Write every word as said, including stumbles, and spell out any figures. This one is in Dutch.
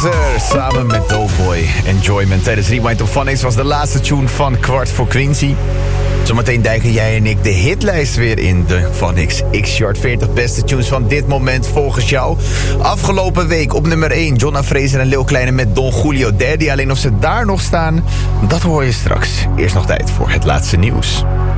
Weezer samen met Doughboy. Enjoyment tijdens Rewind op Fun X was de laatste tune van Kwart voor Quincy. Zometeen duiken jij en ik de hitlijst weer in. De Fun X X-Chart veertig beste tunes van dit moment volgens jou. Afgelopen week op nummer één. Jonna Fraser en Lil Kleine met Don Julio Daddy. Alleen of ze daar nog staan, dat hoor je straks. Eerst nog tijd voor het laatste nieuws.